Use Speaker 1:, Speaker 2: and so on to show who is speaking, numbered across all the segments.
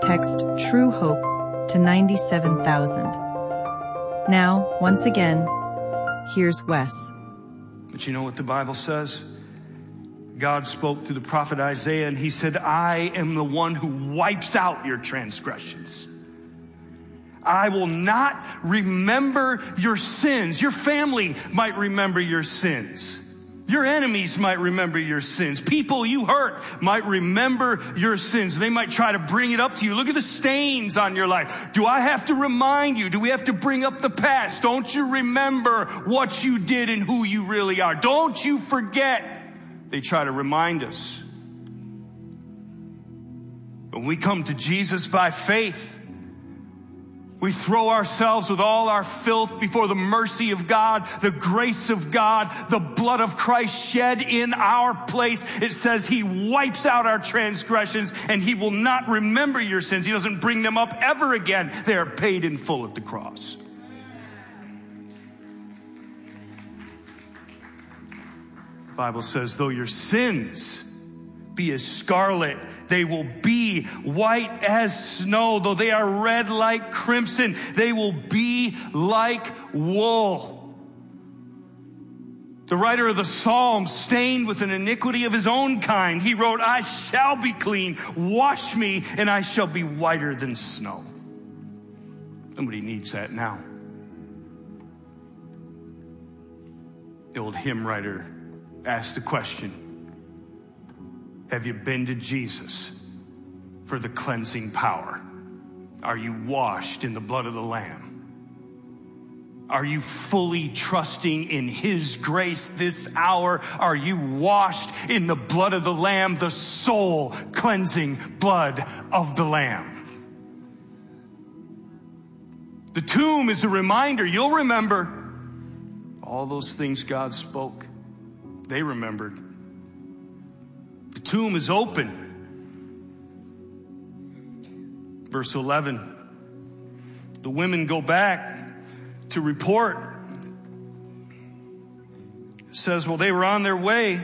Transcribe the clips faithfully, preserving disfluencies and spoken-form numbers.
Speaker 1: text True Hope to ninety-seven thousand. Now, once again, here's Wes.
Speaker 2: But you know what the Bible says? God spoke to the prophet Isaiah and he said, I am the one who wipes out your transgressions. I will not remember your sins. Your family might remember your sins. Your enemies might remember your sins. People you hurt might remember your sins. They might try to bring it up to you. Look at the stains on your life. Do I have to remind you? Do we have to bring up the past? Don't you remember what you did and who you really are? Don't you forget. They try to remind us. When we come to Jesus by faith, we throw ourselves with all our filth before the mercy of God, the grace of God, the blood of Christ shed in our place. It says he wipes out our transgressions and he will not remember your sins. He doesn't bring them up ever again. They are paid in full at the cross. The Bible says, though your sins be as scarlet, they will be white as snow. Though they are red like crimson, they will be like wool. The writer of the Psalms, stained with an iniquity of his own kind, he wrote, I shall be clean. Wash me, and I shall be whiter than snow. Somebody needs that now. The old hymn writer asked the question, have you been to Jesus for the cleansing power? Are you washed in the blood of the Lamb? Are you fully trusting in his grace this hour? Are you washed in the blood of the Lamb, the soul cleansing blood of the Lamb? The tomb is a reminder. You'll remember all those things God spoke. They remembered. The tomb is open. Verse eleven. The women go back to report. It says, well, they were on their way.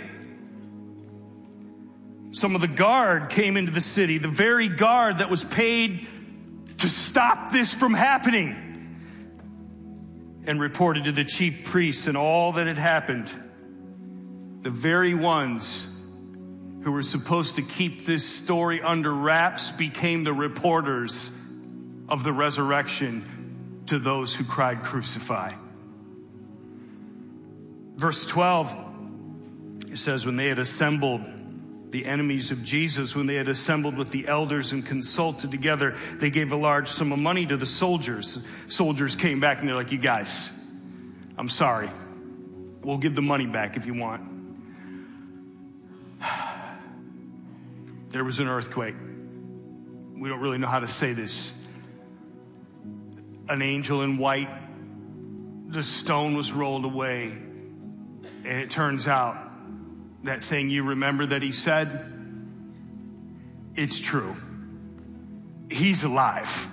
Speaker 2: Some of the guard came into the city, the very guard that was paid to stop this from happening, and reported to the chief priests and all that had happened. The very ones who were supposed to keep this story under wraps became the reporters of the resurrection to those who cried, crucify. Verse twelve, it says, when they had assembled, the enemies of Jesus, when they had assembled with the elders and consulted together, they gave a large sum of money to the soldiers. Soldiers came back and they're like, you guys, I'm sorry. We'll give the money back if you want. There was an earthquake. We don't really know how to say this. An angel in white, the stone was rolled away. And it turns out that thing you remember that he said, it's true. He's alive.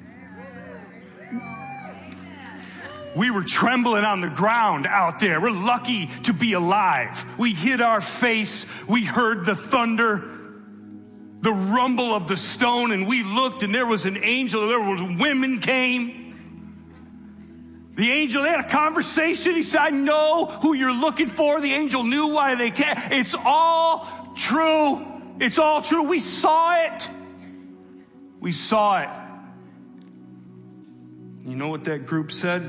Speaker 2: We were trembling on the ground out there. We're lucky to be alive. We hit our face. We heard the thunder, the rumble of the stone, and we looked, and there was an angel. There was women came. The angel, they had a conversation. He said, I know who you're looking for. The angel knew why they came. It's all true. It's all true. We saw it. We saw it. You know what that group said?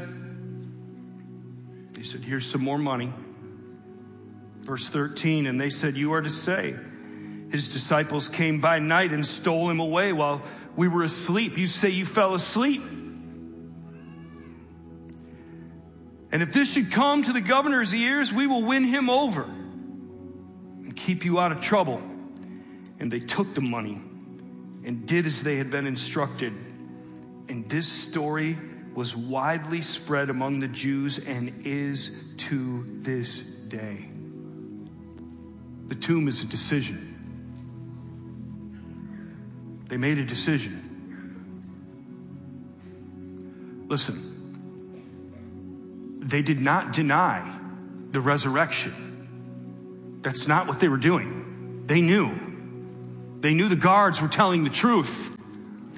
Speaker 2: They said, here's some more money. Verse thirteen, and they said, you are to say, his disciples came by night and stole him away while we were asleep. You say you fell asleep. And if this should come to the governor's ears, we will win him over and keep you out of trouble. And they took the money and did as they had been instructed. And this story was widely spread among the Jews and is to this day. The tomb is a decision. They made a decision. Listen. They did not deny the resurrection. That's not what they were doing. They knew. They knew the guards were telling the truth.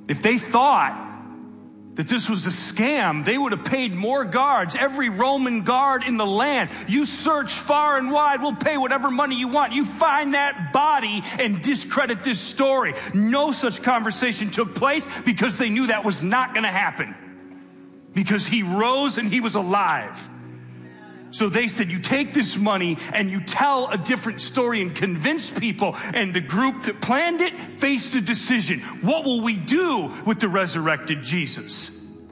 Speaker 2: If they thought that this was a scam, they would have paid more guards, every Roman guard in the land. You search far and wide, we'll pay whatever money you want. You find that body and discredit this story. No such conversation took place because they knew that was not going to happen. Because he rose and he was alive. So they said, you take this money and you tell a different story and convince people. And the group that planned it faced a decision. What will we do with the resurrected Jesus?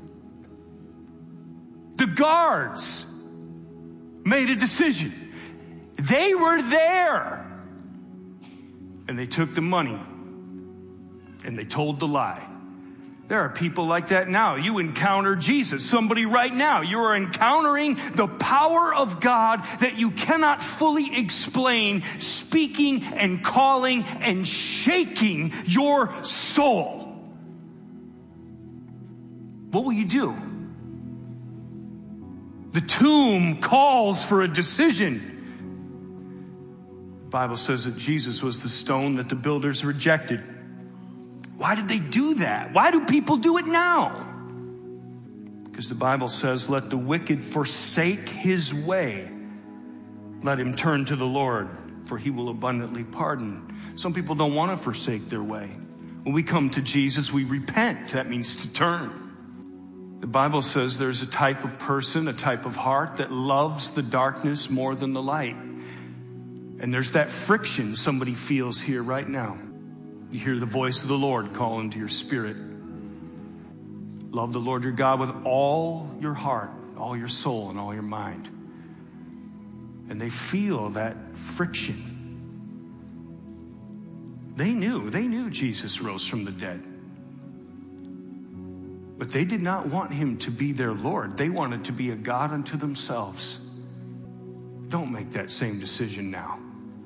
Speaker 2: The guards made a decision. They were there. And they took the money and they told the lie. There are people like that now. You encounter Jesus. Somebody right now, you are encountering the power of God that you cannot fully explain, speaking and calling and shaking your soul. What will you do? The tomb calls for a decision. The Bible says that Jesus was the stone that the builders rejected. Why did they do that? Why do people do it now? Because the Bible says, let the wicked forsake his way. Let him turn to the Lord, for he will abundantly pardon. Some people don't want to forsake their way. When we come to Jesus, we repent. That means to turn. The Bible says there's a type of person, a type of heart that loves the darkness more than the light. And there's that friction somebody feels here right now. You hear the voice of the Lord calling to your spirit. Love the Lord your God with all your heart, all your soul, and all your mind. And they feel that friction. They knew, they knew Jesus rose from the dead. But they did not want him to be their Lord. They wanted to be a God unto themselves. Don't make that same decision now.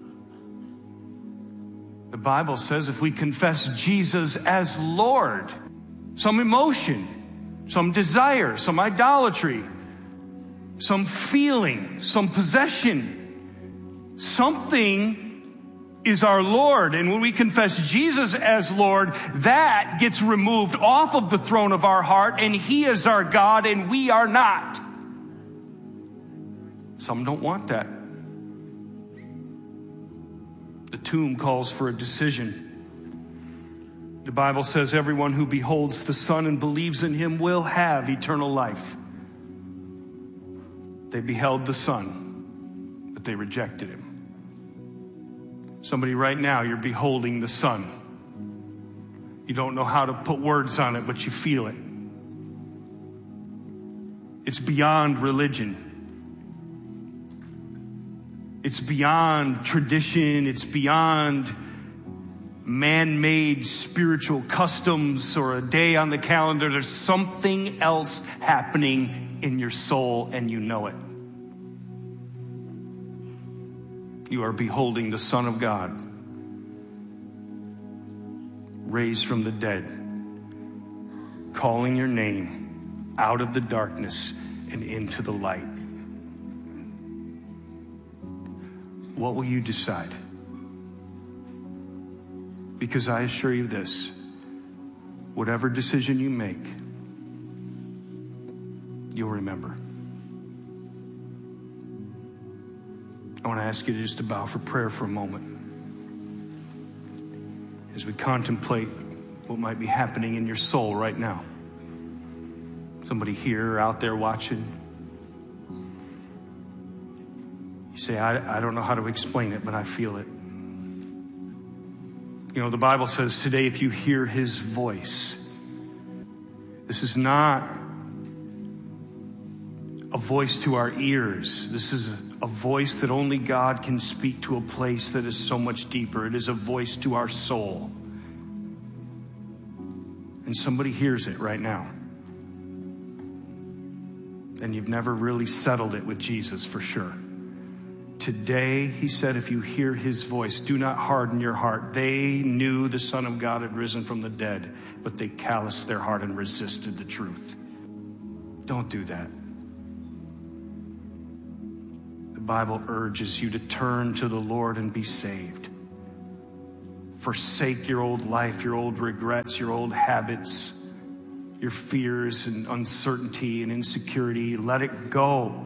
Speaker 2: The Bible says if we confess Jesus as Lord, some emotion, some desire, some idolatry, some feeling, some possession, something is our Lord. And when we confess Jesus as Lord, that gets removed off of the throne of our heart, and he is our God and we are not. Some don't want that. The tomb calls for a decision. The Bible says everyone who beholds the Son and believes in him will have eternal life. They beheld the Son, but they rejected him. Somebody right now, you're beholding the Son. You don't know how to put words on it, but you feel it. It's beyond religion. It's beyond tradition. It's beyond man-made spiritual customs or a day on the calendar. There's something else happening in your soul, and you know it. You are beholding the Son of God, raised from the dead, calling your name out of the darkness and into the light. What will you decide? Because I assure you this, whatever decision you make, you'll remember. I want to ask you just to bow for prayer for a moment as we contemplate what might be happening in your soul right now. Somebody here or out there watching. You say, I, I don't know how to explain it, but I feel it. You know, the Bible says today, if you hear his voice, this is not a voice to our ears. This is a, a voice that only God can speak to a place that is so much deeper. It is a voice to our soul. And somebody hears it right now. And you've never really settled it with Jesus for sure. Today, he said, if you hear his voice, do not harden your heart. They knew the Son of God had risen from the dead, but they calloused their heart and resisted the truth. Don't do that. The Bible urges you to turn to the Lord and be saved. forsake your old life, your old regrets, your old habits, your fears and uncertainty and insecurity. Let it go.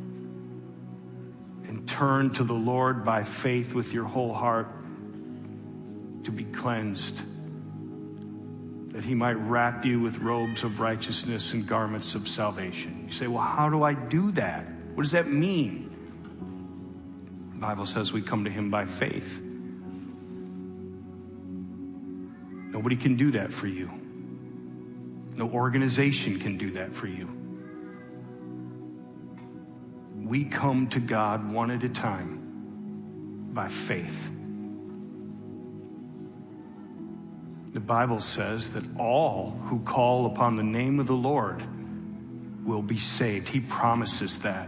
Speaker 2: And turn to the Lord by faith with your whole heart to be cleansed, that he might wrap you with robes of righteousness and garments of salvation. You say, well, how do I do that? What does that mean? The Bible says we come to him by faith. Nobody can do that for you. No organization can do that for you. We come to God one at a time by faith. The Bible says that all who call upon the name of the Lord will be saved. He promises that.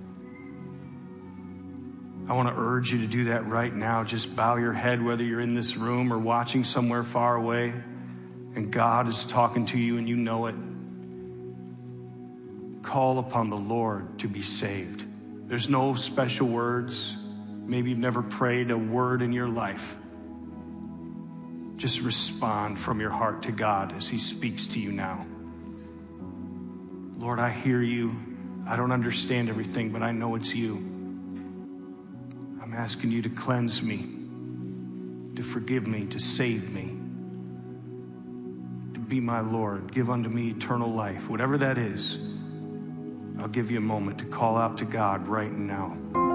Speaker 2: I want to urge you to do that right now. Just bow your head, whether you're in this room or watching somewhere far away, and God is talking to you and you know it. Call upon the Lord to be saved. There's no special words. Maybe you've never prayed a word in your life. Just respond from your heart to God as he speaks to you now. Lord, I hear you. I don't understand everything, but I know it's you. I'm asking you to cleanse me, to forgive me, to save me, to be my Lord. Give unto me eternal life. Whatever that is, I'll give you a moment to call out to God right now.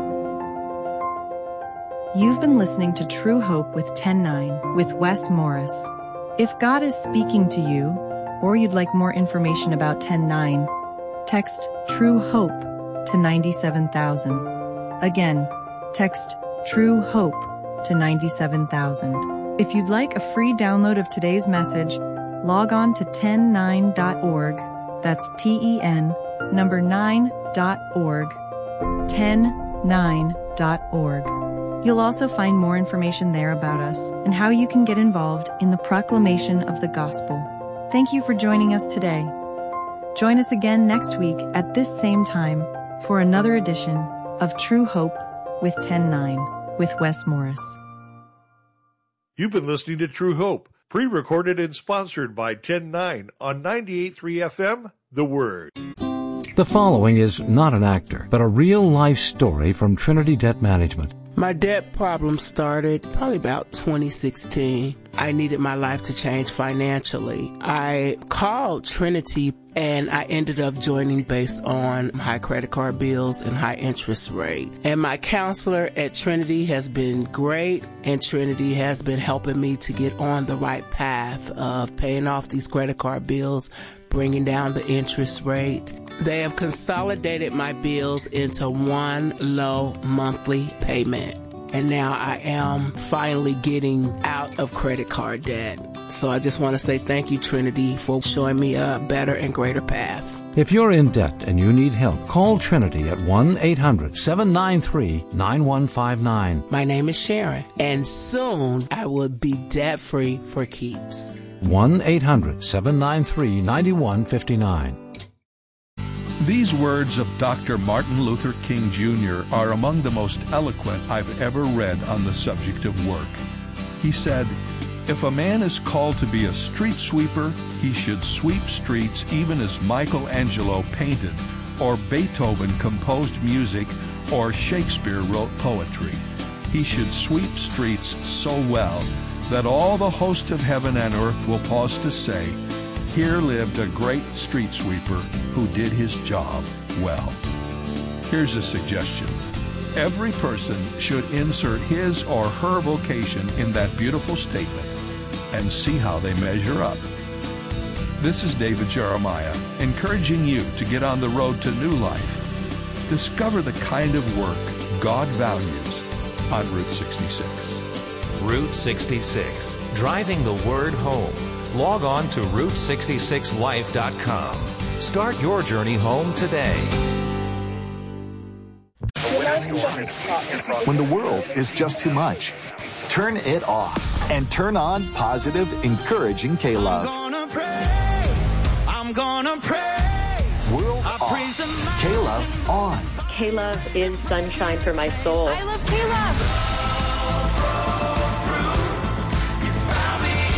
Speaker 1: You've been listening to True Hope with ten nine with Wes Morris. If God is speaking to you, or you'd like more information about ten nine, text True Hope to ninety-seven thousand. Again, text True Hope to ninety-seven thousand. If you'd like a free download of today's message, log on to ten nine dot org. That's T E N number nine dot org. ten nine dot org. You'll also find more information there about us and how you can get involved in the proclamation of the gospel. Thank you for joining us today. Join us again next week at this same time for another edition of True Hope with ten nine with Wes Morris.
Speaker 3: You've been listening to True Hope, pre-recorded and sponsored by ten nine on ninety-eight point three F M, The Word.
Speaker 4: The following is not an actor, but a real-life story from Trinity Debt Management.
Speaker 5: My debt problem started probably about twenty sixteen. I needed my life to change financially. I called Trinity and I ended up joining based on high credit card bills and high interest rate. And my counselor at Trinity has been great, and Trinity has been helping me to get on the right path of paying off these credit card bills, bringing down the interest rate. They have consolidated my bills into one low monthly payment. And now I am finally getting out of credit card debt. So I just want to say thank you, Trinity, for showing me a better and greater path.
Speaker 4: If you're in debt and you need help, call Trinity at one eight hundred seven nine three nine one five nine.
Speaker 5: My name is Sharon, and soon I will be debt-free for keeps.
Speaker 4: one eight hundred seven nine three nine one five nine.
Speaker 6: These words of Doctor Martin Luther King Junior are among the most eloquent I've ever read on the subject of work. He said, "If a man is called to be a street sweeper, he should sweep streets even as Michelangelo painted, or Beethoven composed music, or Shakespeare wrote poetry. He should sweep streets so well that all the host of heaven and earth will pause to say, 'Here lived a great street sweeper who did his job well.'" Here's a suggestion. Every person should insert his or her vocation in that beautiful statement and see how they measure up. This is David Jeremiah, encouraging you to get on the road to new life. Discover the kind of work God values on Route sixty-six.
Speaker 7: Route sixty-six, driving the word home. Log on to route sixty-six life dot com. Start your journey home today.
Speaker 8: When the world is just too much, turn it off and turn on positive, encouraging K-Love.
Speaker 9: I'm gonna praise, I'm gonna praise.
Speaker 8: World off, K-Love on.
Speaker 10: K-Love is sunshine for my soul.
Speaker 9: I love K-Love.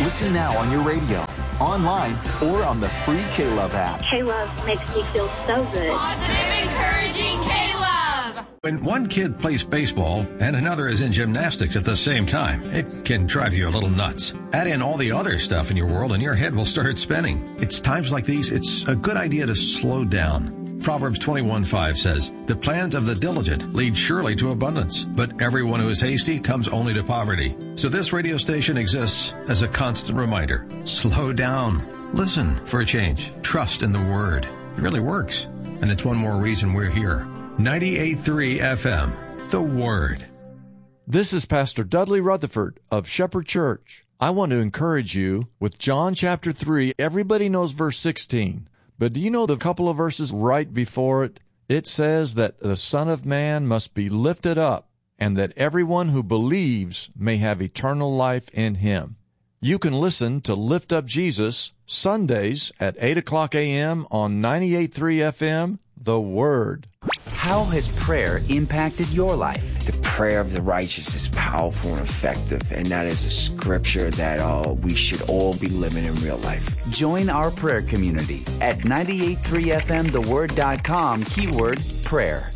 Speaker 8: Listen now on your radio, online, or on the free K-Love app.
Speaker 10: K-Love makes me feel so good.
Speaker 11: Positive, encouraging K-Love.
Speaker 12: When one kid plays baseball and another is in gymnastics at the same time, it can drive you a little nuts. Add in all the other stuff in your world and your head will start spinning. It's times like these, it's a good idea to slow down. Proverbs twenty-one five says, "The plans of the diligent lead surely to abundance, but everyone who is hasty comes only to poverty." So this radio station exists as a constant reminder. Slow down. Listen for a change. Trust in the Word. It really works. And it's one more reason we're here. ninety-eight point three F M, The Word.
Speaker 13: This is Pastor Dudley Rutherford of Shepherd Church. I want to encourage you with John chapter three. Everybody knows verse sixteen. But do you know the couple of verses right before it? It says that the Son of Man must be lifted up, and that everyone who believes may have eternal life in him. You can listen to Lift Up Jesus Sundays at eight o'clock a.m. on ninety-eight point three F M, The Word.
Speaker 14: How has prayer impacted your life?
Speaker 15: The prayer of the righteous is powerful and effective, and that is a scripture that uh, we should all be living in real life.
Speaker 14: Join our prayer community at ninety-eight point three F M the word dot com, keyword prayer.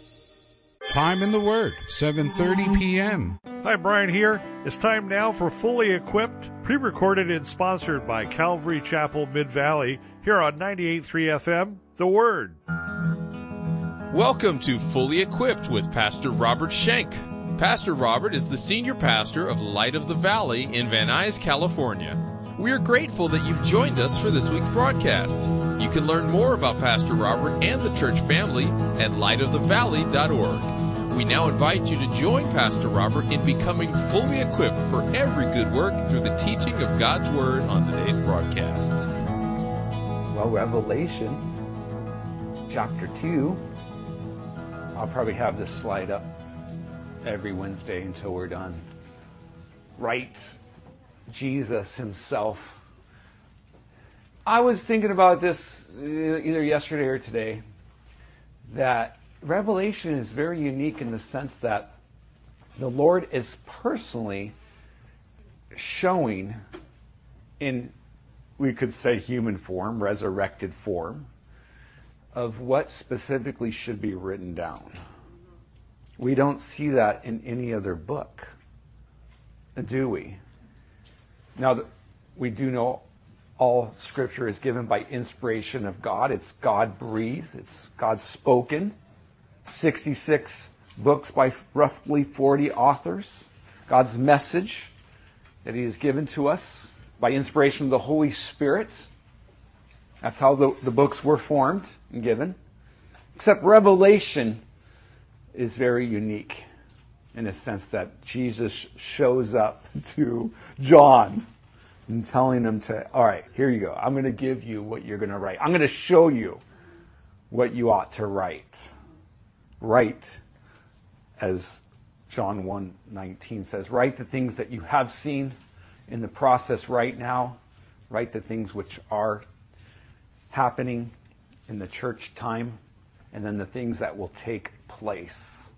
Speaker 16: Time in the Word, seven thirty p.m.
Speaker 3: Hi, Brian here. It's time now for Fully Equipped, pre-recorded and sponsored by Calvary Chapel Mid-Valley, here on ninety-eight point three F M, The Word.
Speaker 17: Welcome to Fully Equipped with Pastor Robert Schenk. Pastor Robert is the senior pastor of Light of the Valley in Van Nuys, California. We are grateful that you've joined us for this week's broadcast. You can learn more about Pastor Robert and the church family at light of the valley dot org. We now invite you to join Pastor Robert in becoming fully equipped for every good work through the teaching of God's Word on today's broadcast.
Speaker 18: Well, Revelation chapter two, I'll probably have this slide up every Wednesday until we're done. Right, Jesus himself. I was thinking about this either yesterday or today, that Revelation is very unique in the sense that the Lord is personally showing in, we could say, human form, resurrected form, of what specifically should be written down. We don't see that in any other book, do we? Now, we do know all Scripture is given by inspiration of God. It's God-breathed. It's God-spoken. sixty-six books by roughly forty authors. God's message that he has given to us by inspiration of the Holy Spirit. That's how the, the books were formed and given. Except Revelation is very unique in a sense that Jesus shows up to John and telling him to, all right, here you go. I'm going to give you what you're going to write. I'm going to show you what you ought to write. Write, as John one nineteen says, write the things that you have seen in the process right now. Write the things which are happening in the church time, and then the things that will take place.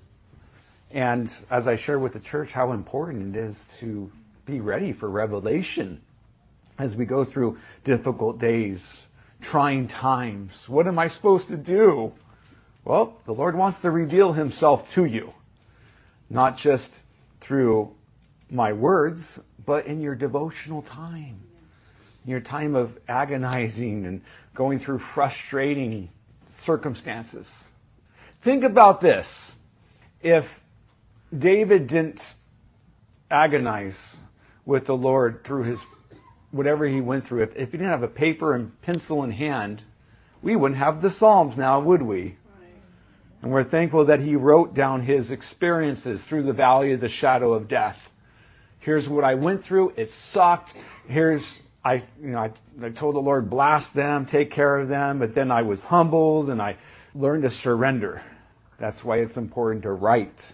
Speaker 18: And as I shared with the church, how important it is to be ready for revelation as we go through difficult days, trying times. What am I supposed to do? Well, the Lord wants to reveal himself to you, not just through my words, but in your devotional time, in your time of agonizing and going through frustrating circumstances. Think about this. If David didn't agonize with the Lord through his whatever he went through, if, if he didn't have a paper and pencil in hand, we wouldn't have the Psalms now, would we? And we're thankful that he wrote down his experiences through the valley of the shadow of death. Here's what I went through. It sucked. Here's, I, you know, I, I told the Lord, blast them, take care of them. But then I was humbled and I learned to surrender. That's why it's important to write.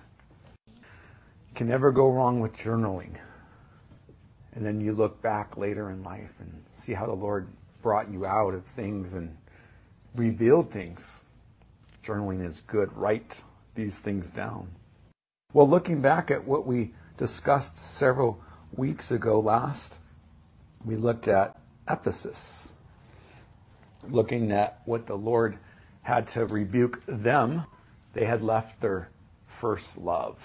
Speaker 18: You can never go wrong with journaling. And then you look back later in life and see how the Lord brought you out of things and revealed things. Journaling is good. Write these things down. Well, looking back at what we discussed several weeks ago last, we looked at Ephesus, looking at what the Lord had to rebuke them. They had left their first love.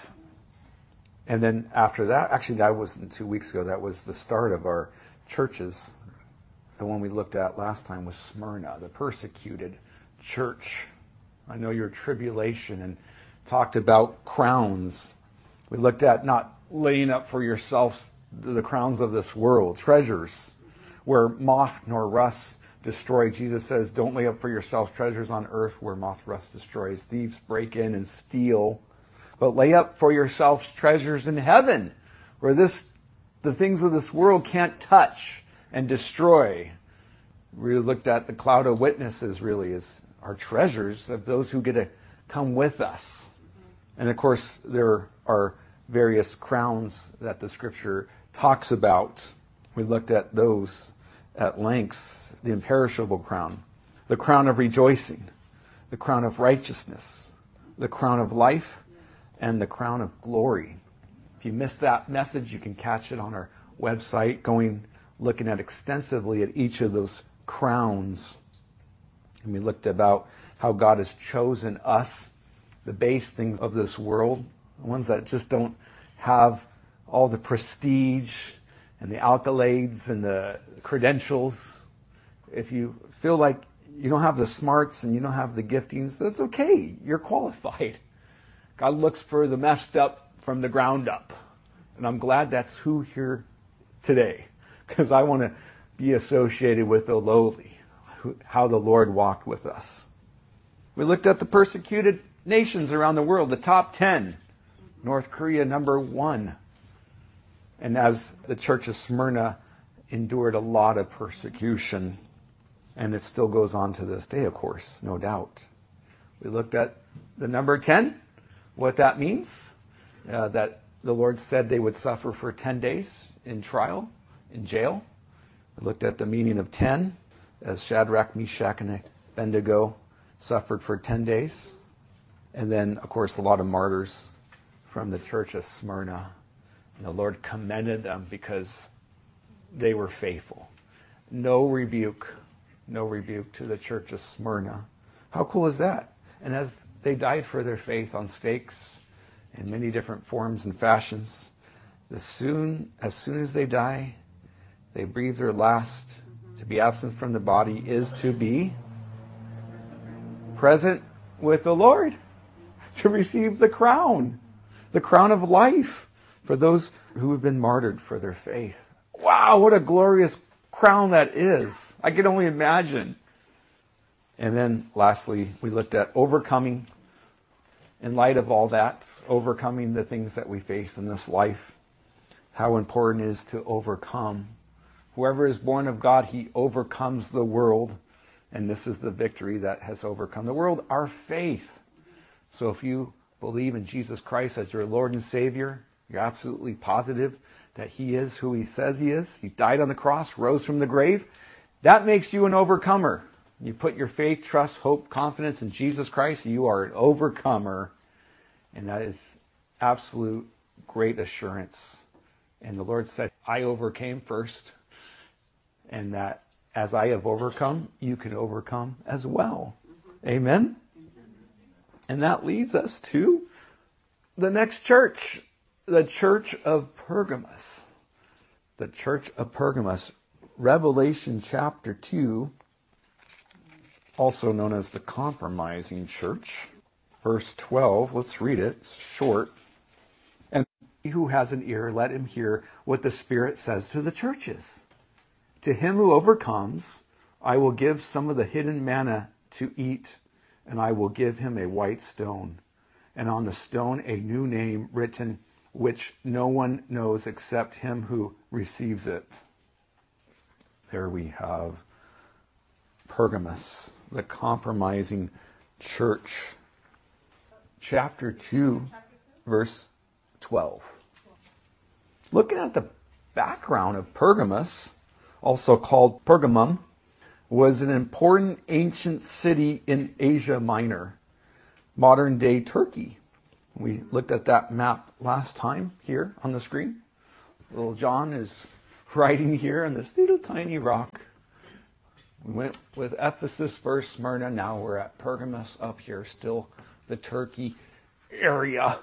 Speaker 18: And then after that, actually that wasn't two weeks ago, that was the start of our churches. The one we looked at last time was Smyrna, the persecuted church. I know your tribulation, and talked about crowns. We looked at not laying up for yourselves the crowns of this world, treasures where moth nor rust destroy. Jesus says, don't lay up for yourselves treasures on earth where moth rust destroys. Thieves break in and steal. But lay up for yourselves treasures in heaven where this, the things of this world can't touch and destroy. We looked at the cloud of witnesses really as our treasures of those who get to come with us. And of course, there are various crowns that the scripture talks about. We looked at those at length. The imperishable crown, the crown of rejoicing, the crown of righteousness, the crown of life, and the crown of glory. If you missed that message, you can catch it on our website, going, looking at extensively at each of those crowns. And we looked about how God has chosen us, the base things of this world, the ones that just don't have all the prestige and the accolades and the credentials. If you feel like you don't have the smarts and you don't have the giftings, that's okay. You're qualified. God looks for the messed up from the ground up. And I'm glad that's who here today, because I want to be associated with the lowly, how the Lord walked with us. We looked at the persecuted nations around the world, the top ten. North Korea, number one. And as the church of Smyrna endured a lot of persecution, and it still goes on to this day, of course, no doubt. We looked at the number ten, what that means, uh, that the Lord said they would suffer for ten days in trial, in jail. We looked at the meaning of ten, as Shadrach, Meshach, and Abednego suffered for ten days. And then, of course, a lot of martyrs from the church of Smyrna. And the Lord commended them because they were faithful. No rebuke, no rebuke to the church of Smyrna. How cool is that? And as they died for their faith on stakes in many different forms and fashions, as soon, as soon as they die, they breathe their last. To be absent from the body is to be present with the Lord, to receive the crown, the crown of life for those who have been martyred for their faith. Wow, what a glorious crown that is. I can only imagine. And then lastly, we looked at overcoming, in light of all that, overcoming the things that we face in this life, how important it is to overcome. Whoever is born of God, he overcomes the world. And this is the victory that has overcome the world, our faith. So if you believe in Jesus Christ as your Lord and Savior, you're absolutely positive that he is who he says he is. He died on the cross, rose from the grave. That makes you an overcomer. You put your faith, trust, hope, confidence in Jesus Christ, you are an overcomer. And that is absolute great assurance. And the Lord said, I overcame first. And that as I have overcome, you can overcome as well. Amen? And that leads us to the next church, the church of Pergamos. The church of Pergamos. Revelation chapter two, also known as the compromising church. Verse twelve, let's read it. It's short. And he who has an ear, let him hear what the Spirit says to the churches. To him who overcomes, I will give some of the hidden manna to eat, and I will give him a white stone, and on the stone a new name written, which no one knows except him who receives it. There we have Pergamos, the compromising church. Chapter two, verse twelve. Looking at the background of Pergamos, also called Pergamum, was an important ancient city in Asia Minor, modern-day Turkey. We looked at that map last time here on the screen. Little John is writing here on this little tiny rock. We went with Ephesus first, Smyrna. Now we're at Pergamos up here, still the Turkey area.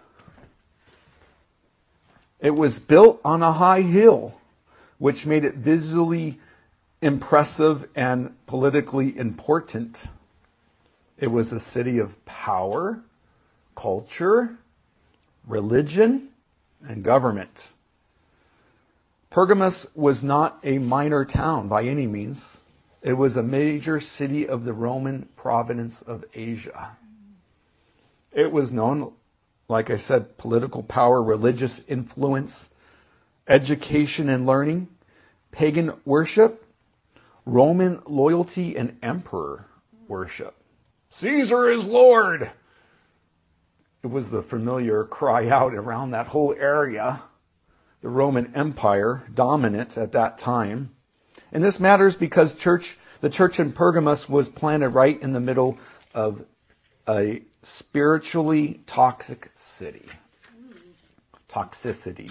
Speaker 18: It was built on a high hill, which made it visually impressive and politically important. It was a city of power, culture, religion, and government. Pergamos was not a minor town by any means. It was a major city of the Roman province of Asia. It was known, like I said, political power, religious influence, education and learning, pagan worship, Roman loyalty, and emperor worship. Caesar is Lord! It was the familiar cry out around that whole area. The Roman Empire dominant at that time. And this matters because church, the church in Pergamos was planted right in the middle of a spiritually toxic city. Toxicity.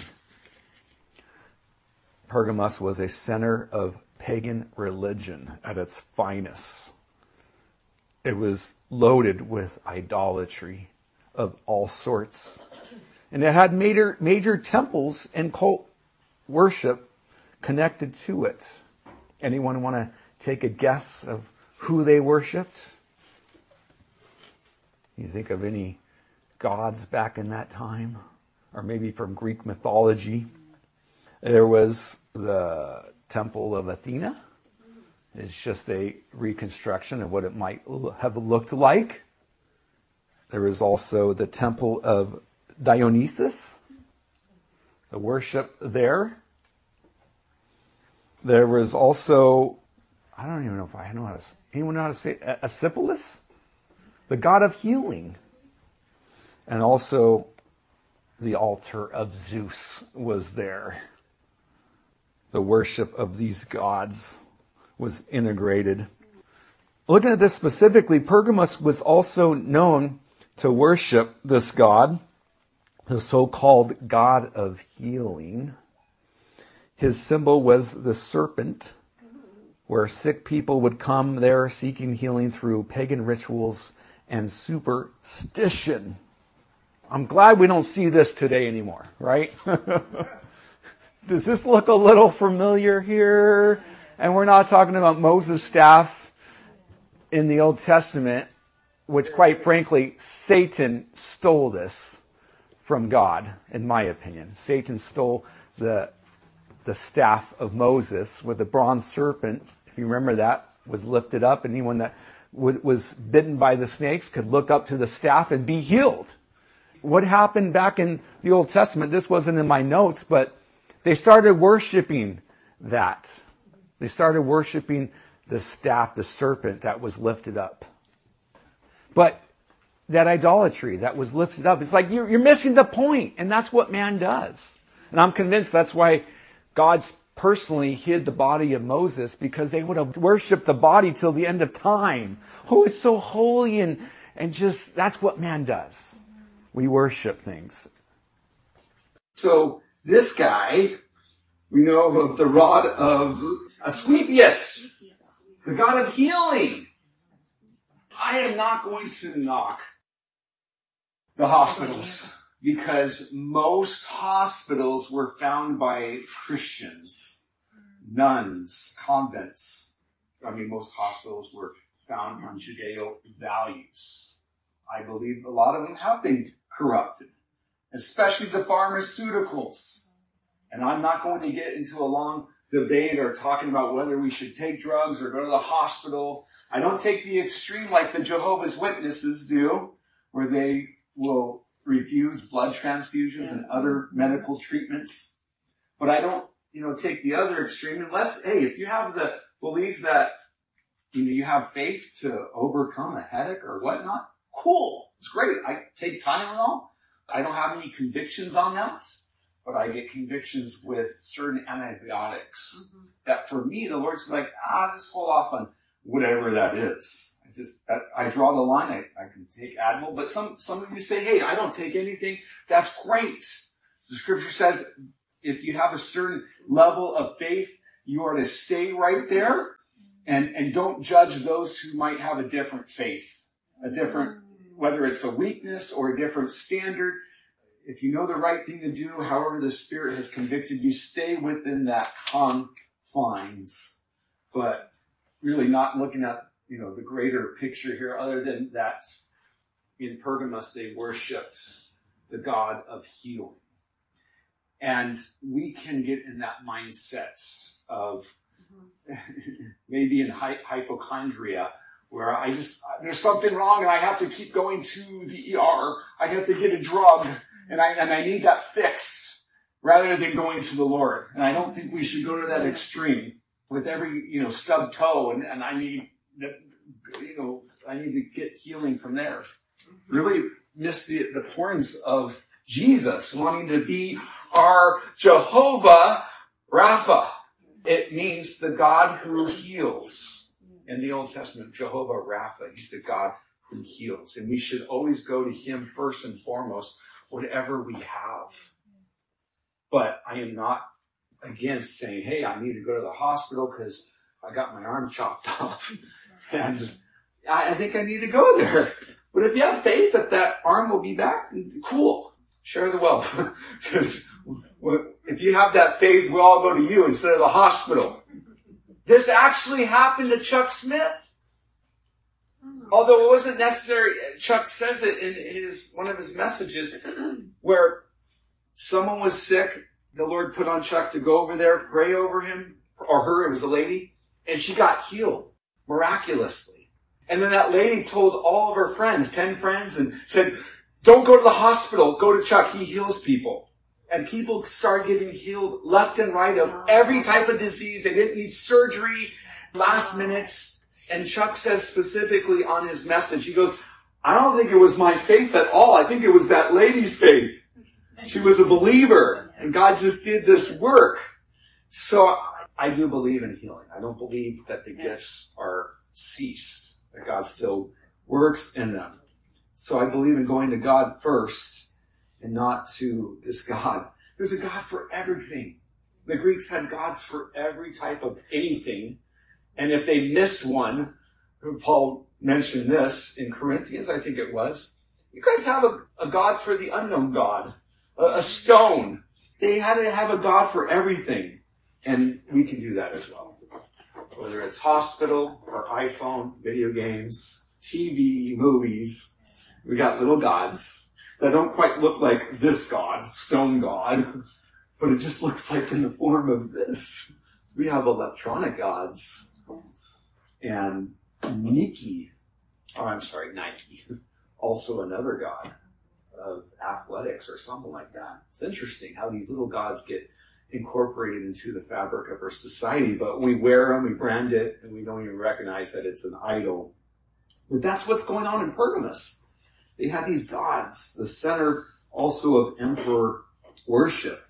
Speaker 18: Pergamos was a center of pagan religion at its finest. It was loaded with idolatry of all sorts. And it had major, major temples and cult worship connected to it. Anyone want to take a guess of who they worshipped? You think of any gods back in that time? Or maybe from Greek mythology? There was the Temple of Athena. It's just a reconstruction of what it might have looked like. There was also the Temple of Dionysus, the worship there. There was also, I don't even know if I know how to, anyone know how to say it? Asclepius, the god of healing. And also the altar of Zeus was there. The worship of these gods was integrated. Looking at this specifically, Pergamos was also known to worship this god, the so-called god of healing. His symbol was the serpent, where sick people would come there seeking healing through pagan rituals and superstition. I'm glad we don't see this today anymore, right? Does this look a little familiar here? And we're not talking about Moses' staff in the Old Testament, which quite frankly, Satan stole this from God, in my opinion. Satan stole the, the staff of Moses with the bronze serpent. If you remember that, was lifted up, and anyone that w- was bitten by the snakes could look up to the staff and be healed. What happened back in the Old Testament, this wasn't in my notes, but they started worshiping that. They started worshiping the staff, the serpent that was lifted up. But that idolatry that was lifted up, it's like you're, you're missing the point, and that's what man does. And I'm convinced that's why God personally hid the body of Moses, because they would have worshipped the body till the end of time. Oh, it's so holy, and, and just, that's what man does. We worship things. So this guy, we know of the rod of Asclepius, the god of healing. I am not going to knock the hospitals, because most hospitals were found by Christians, nuns, convents. I mean, most hospitals were found on Judeo values. I believe a lot of them have been corrupted, especially the pharmaceuticals. And I'm not going to get into a long debate or talking about whether we should take drugs or go to the hospital. I don't take the extreme like the Jehovah's Witnesses do, where they will refuse blood transfusions and other medical treatments. But I don't, you know, take the other extreme unless, hey, if you have the belief that, you know, you have faith to overcome a headache or whatnot, cool. It's great. I take Tylenol. I don't have any convictions on that, but I get convictions with certain antibiotics mm-hmm. that for me, the Lord's like, ah, just hold off on whatever that is. I just, that, I draw the line. I, I can take Advil, but some, some of you say, hey, I don't take anything. That's great. The scripture says,
Speaker 19: if you have a certain level of faith, you are to stay right there and, and don't judge those who might have a different faith, a different, whether it's a weakness or a different standard. If you know the right thing to do, however the Spirit has convicted you, stay within that confines. But really not looking at, you know, the greater picture here, other than that in Pergamos they worshipped the God of healing. And we can get in that mindset of maybe in hy- hypochondria, where I just, there's something wrong and I have to keep going to the E R. I have to get a drug and I, and I need that fix rather than going to the Lord. And I don't think we should go to that extreme with every, you know, stubbed toe and, and I need, you know, I need to get healing from there. Really miss the, the importance of Jesus wanting to be our Jehovah Rapha. It means the God who heals. In the Old Testament, Jehovah Rapha, he's the God who heals. And we should always go to him first and foremost, whatever we have. But I am not against saying, hey, I need to go to the hospital because I got my arm chopped off. And I think I need to go there. But if you have faith that that arm will be back, cool. Share the wealth. Because if you have that faith, we'll all go to you instead of the hospital. This actually happened to Chuck Smith. Although it wasn't necessary, Chuck says it in his one of his messages, where someone was sick. The Lord put on Chuck to go over there, pray over him, or her, it was a lady, and she got healed miraculously. And then that lady told all of her friends, ten friends, and said, don't go to the hospital, go to Chuck, he heals people. And people started getting healed left and right of every type of disease. They didn't need surgery, last minutes. And Chuck says specifically on his message, he goes, I don't think it was my faith at all. I think it was that lady's faith. She was a believer, and God just did this work. So I do believe in healing. I don't believe that the gifts are ceased, that God still works in them. So I believe in going to God first and not to this God. There's a God for everything. The Greeks had gods for every type of anything. And if they miss one, Paul mentioned this in Corinthians, I think it was, you guys have a, a God for the unknown God, a, a stone. They had to have a God for everything. And we can do that as well. Whether it's hospital or iPhone, video games, T V, movies, we got little gods that don't quite look like this God, stone God, but it just looks like in the form of this. We have electronic gods. And Nike, oh, I'm sorry, Nike, also another god of athletics or something like that. It's interesting how these little gods get incorporated into the fabric of our society, but we wear them, we brand it, and we don't even recognize that it's an idol. But that's what's going on in Pergamos. They had these gods, the center also of emperor worship.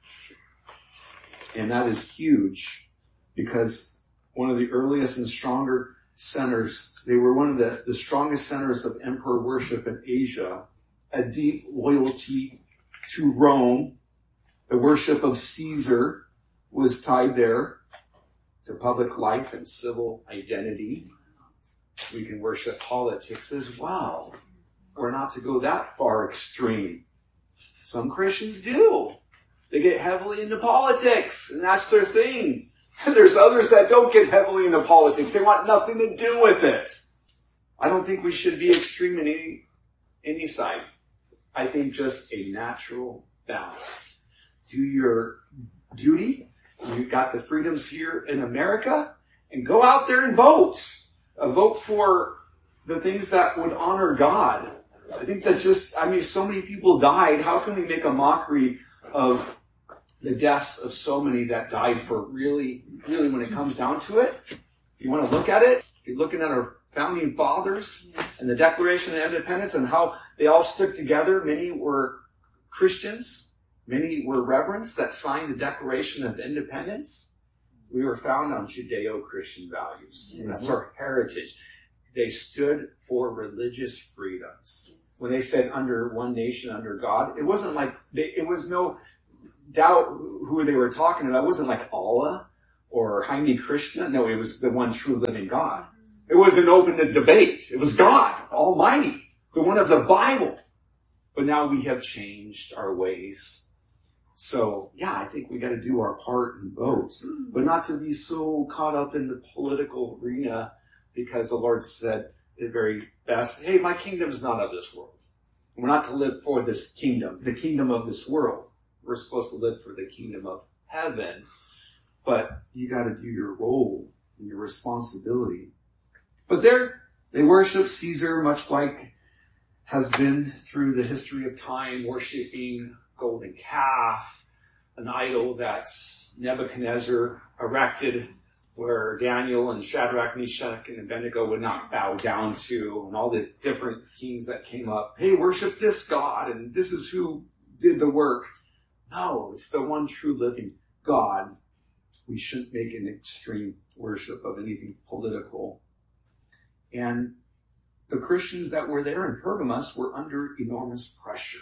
Speaker 19: And that is huge because one of the earliest and stronger centers, they were one of the, the strongest centers of emperor worship in Asia, a deep loyalty to Rome. The worship of Caesar was tied there to public life and civil identity. We can worship politics as well. We're not to go that far extreme. Some Christians do. They get heavily into politics, and that's their thing. And there's others that don't get heavily into politics. They want nothing to do with it. I don't think we should be extreme in any, any side. I think just a natural balance. Do your duty. You've got the freedoms here in America, and go out there and vote. Uh, vote for the things that would honor God. I think that's just, I mean, so many people died. How can we make a mockery of the deaths of so many that died for really, really when it comes down to it? If you want to look at it, if you're looking at our founding fathers and the Declaration of Independence and how they all stuck together. Many were Christians. Many were reverends that signed the Declaration of Independence. We were found on Judeo-Christian values. Yes. That's our heritage. They stood for religious freedoms. When they said under one nation, under God, it wasn't like, they, it was no doubt who they were talking about. It wasn't like Allah or Hare Krishna. No, it was the one true living God. It wasn't open to debate. It was God Almighty, the one of the Bible. But now we have changed our ways. So, yeah, I think we got to do our part and vote, but not to be so caught up in the political arena, because the Lord said the very best, hey, my kingdom is not of this world. We're not to live for this kingdom, the kingdom of this world. We're supposed to live for the kingdom of heaven, but you got to do your role and your responsibility. But there, they worship Caesar, much like has been through the history of time, worshiping golden calf, an idol that Nebuchadnezzar erected where Daniel and Shadrach, Meshach, and Abednego would not bow down to, and all the different kings that came up. Hey, worship this God, and this is who did the work. No, it's the one true living God. We shouldn't make an extreme worship of anything political. And the Christians that were there in Pergamos were under enormous pressure.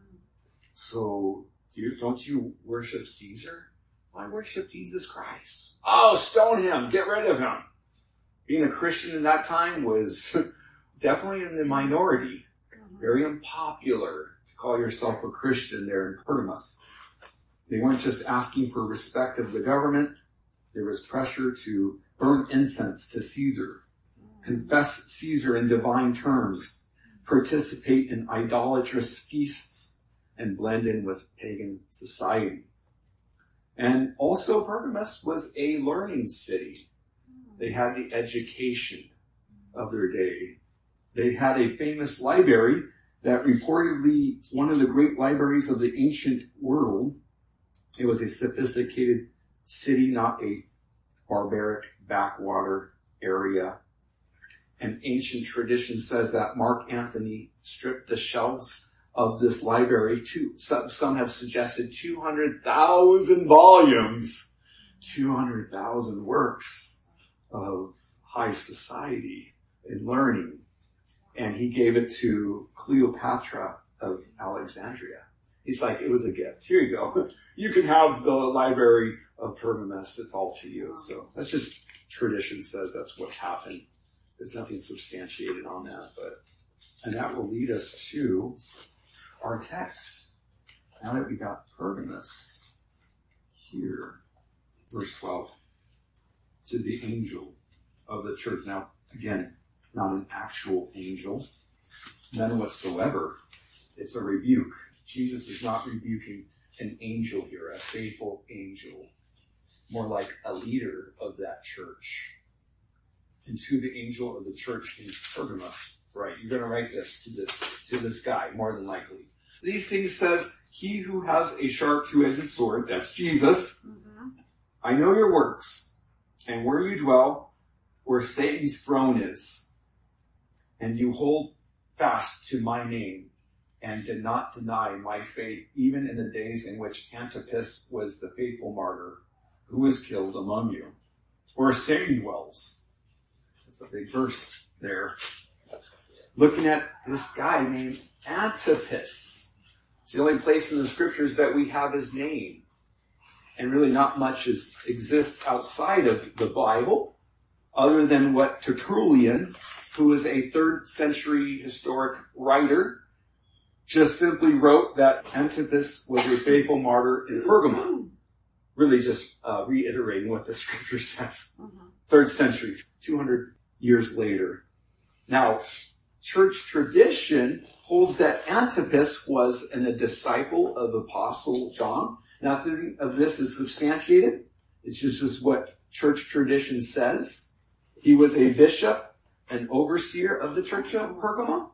Speaker 19: So, do you, don't you worship Caesar? I worship Jesus Christ. Oh, stone him. Get rid of him. Being a Christian in that time was definitely in the minority. Very unpopular to call yourself a Christian there in Pergamos. They weren't just asking for respect of the government. There was pressure to burn incense to Caesar, confess Caesar in divine terms, participate in idolatrous feasts, and blend in with pagan society. And also Pergamos was a learning city. They had the education of their day. They had a famous library that reportedly one of the great libraries of the ancient world. It was a sophisticated city, not a barbaric backwater area. And ancient tradition says that Mark Antony stripped the shelves of this library. Two, some, some have suggested two hundred thousand volumes, two hundred thousand works of high society and learning. And he gave it to Cleopatra of Alexandria. He's like, it was a gift. Here you go. You can have the library of Pergamos. It's all to you. So that's just tradition says that's what happened. There's nothing substantiated on that, but, and that will lead us to our text. Now that we got Pergamos here, verse twelve, to the angel of the church. Now, again, not an actual angel, none whatsoever. It's a rebuke. Jesus is not rebuking an angel here, a faithful angel, more like a leader of that church. And to the angel of the church in Pergamos, right? You're going to write this to this to this guy, more than likely. These things says, he who has a sharp two-edged sword, that's Jesus. Mm-hmm. I know your works, and where you dwell, where Satan's throne is, and you hold fast to my name, and did not deny my faith, even in the days in which Antipas was the faithful martyr, who was killed among you. Where Satan dwells. That's a big verse there. Looking at this guy named Antipas. It's the only place in the scriptures that we have his name. And really not much is, exists outside of the Bible, other than what Tertullian, who is a third century historic writer, just simply wrote that Antipas was a faithful martyr in Pergamum. Really just uh, reiterating what the scripture says. Mm-hmm. Third century, two hundred years later. Now, church tradition holds that Antipas was an, a disciple of Apostle John. Nothing of this is substantiated. It's just, just what church tradition says. He was a bishop, an overseer of the church of Pergamum.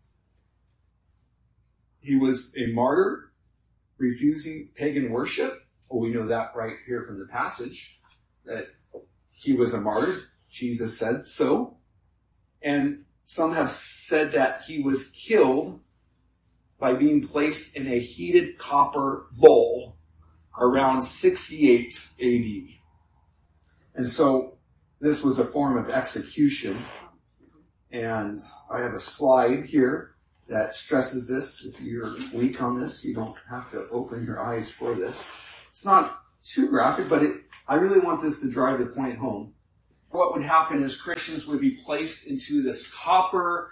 Speaker 19: He was a martyr, refusing pagan worship. Well, we know that right here from the passage, that he was a martyr. Jesus said so. And some have said that he was killed by being placed in a heated copper bowl around sixty-eight A D. And so this was a form of execution. And I have a slide here that stresses this. If you're weak on this, you don't have to open your eyes for this. It's not too graphic, but it, I really want this to drive the point home. What would happen is Christians would be placed into this copper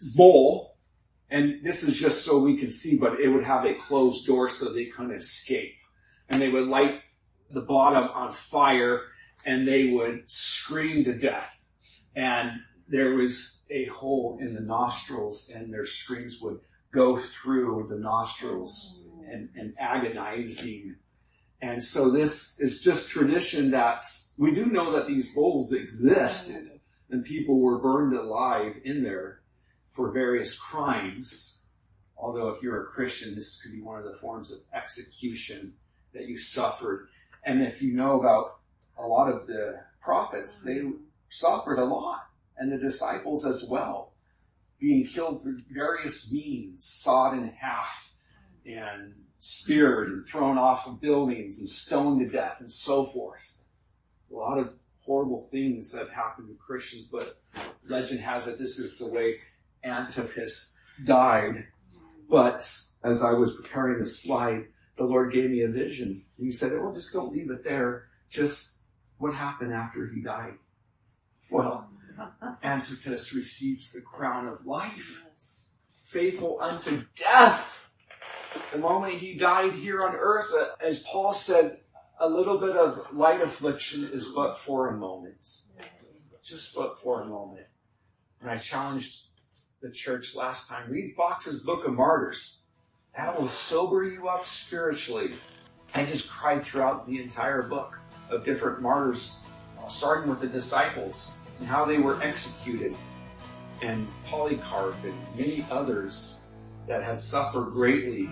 Speaker 19: bowl, and this is just so we can see, but it would have a closed door so they couldn't escape. And they would light the bottom on fire, and they would scream to death. And there was a hole in the nostrils, and their screams would go through the nostrils and, and agonizing. And so this is just tradition that we do know that these bowls existed, and people were burned alive in there for various crimes. Although if you're a Christian, this could be one of the forms of execution that you suffered. And if you know about a lot of the prophets, they suffered a lot. And the disciples as well, being killed through various means, sawed in half, and speared and thrown off of buildings and stoned to death and so forth. A lot of horrible things that happened to Christians, but legend has it this is the way Antipas died. But as I was preparing the slide, the Lord gave me a vision. And he said, oh, just don't leave it there. Just what happened after he died? Well, Antipas receives the crown of life, faithful unto death. The moment he died here on earth, as Paul said, a little bit of light affliction is but for a moment. Just but for a moment. And I challenged the church last time, read Fox's Book of Martyrs. That will sober you up spiritually. I just cried throughout the entire book of different martyrs, starting with the disciples and how they were executed, and Polycarp and many others that had suffered greatly.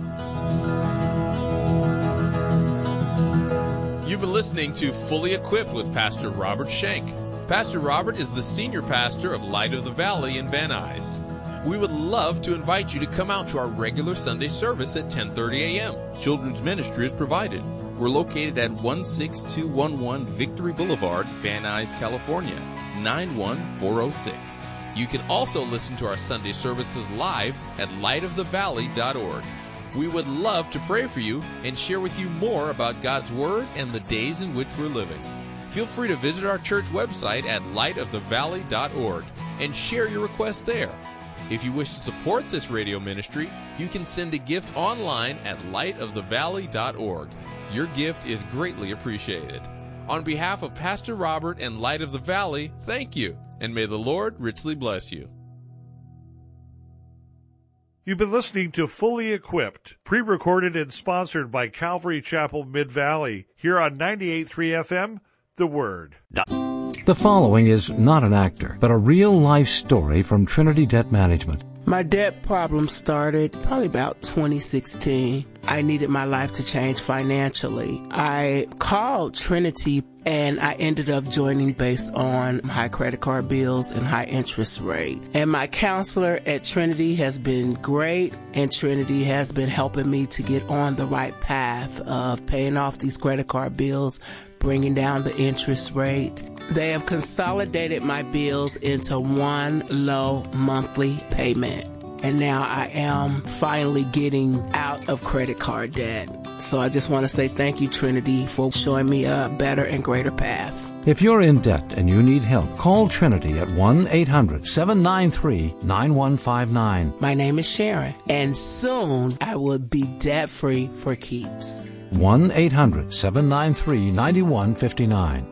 Speaker 17: You've been listening to Fully Equipped with Pastor Robert Schenk. Pastor Robert is the senior pastor of Light of the Valley in Van Nuys. We would love to invite you to come out to our regular Sunday service at ten thirty a.m. Children's ministry is provided. We're located at one six two one one Victory Boulevard, Van Nuys, California, nine one four oh six. You can also listen to our Sunday services live at light of the valley dot org. We would love to pray for you and share with you more about God's Word and the days in which we're living. Feel free to visit our church website at light of the valley dot org and share your request there. If you wish to support this radio ministry, you can send a gift online at light of the valley dot org. Your gift is greatly appreciated. On behalf of Pastor Robert and Light of the Valley, thank you, and may the Lord richly bless you.
Speaker 3: You've been listening to Fully Equipped, pre-recorded and sponsored by Calvary Chapel Mid-Valley, here on ninety-eight point three F M, The Word.
Speaker 4: The following is not an actor, but a real-life story from Trinity Debt Management.
Speaker 5: My debt problem started probably about twenty sixteen. I needed my life to change financially. I called Trinity and I ended up joining based on high credit card bills and high interest rate. And my counselor at Trinity has been great, and Trinity has been helping me to get on the right path of paying off these credit card bills, bringing down the interest rate. They have consolidated my bills into one low monthly payment. And now I am finally getting out of credit card debt. So I just want to say thank you, Trinity, for showing me a better and greater path.
Speaker 4: If you're in debt and you need help, call Trinity at one eight hundred seven nine three nine one five nine.
Speaker 5: My name is Sharon, and soon I will be debt-free for keeps.
Speaker 4: one eight hundred seven nine three nine one five nine.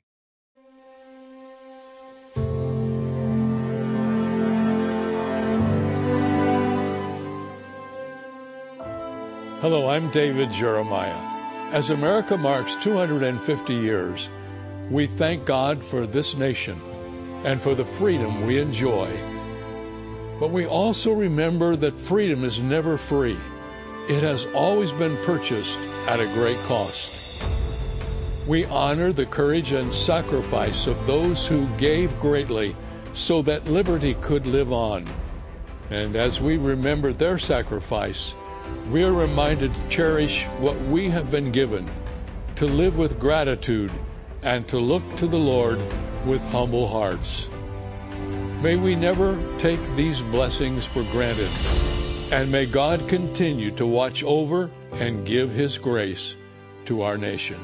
Speaker 6: Hello, I'm David Jeremiah. As America marks two hundred fifty years, we thank God for this nation and for the freedom we enjoy. But we also remember that freedom is never free. It has always been purchased at a great cost. We honor the courage and sacrifice of those who gave greatly so that liberty could live on. And as we remember their sacrifice, we are reminded to cherish what we have been given, to live with gratitude, and to look to the Lord with humble hearts. May we never take these blessings for granted, and may God continue to watch over and give His grace to our nation.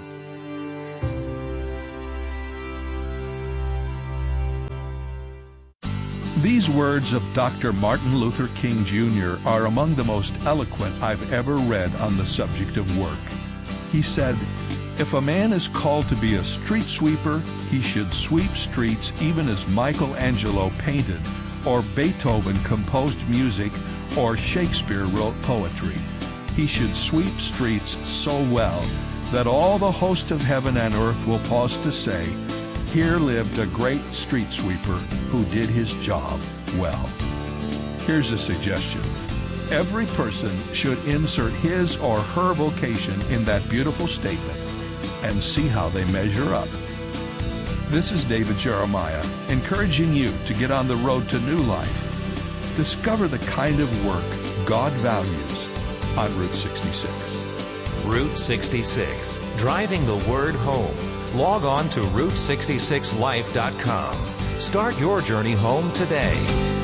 Speaker 6: These words of Doctor Martin Luther King Junior are among the most eloquent I've ever read on the subject of work. He said, "If a man is called to be a street sweeper, he should sweep streets even as Michelangelo painted, or Beethoven composed music, or Shakespeare wrote poetry. He should sweep streets so well that all the host of heaven and earth will pause to say, 'Here lived a great street sweeper who did his job well.'" Here's a suggestion. Every person should insert his or her vocation in that beautiful statement and see how they measure up. This is David Jeremiah, encouraging you to get on the road to new life. Discover the kind of work God values on Route sixty-six.
Speaker 7: Route sixty-six, driving the word home. Log on to route sixty-six life dot com. Start your journey home today.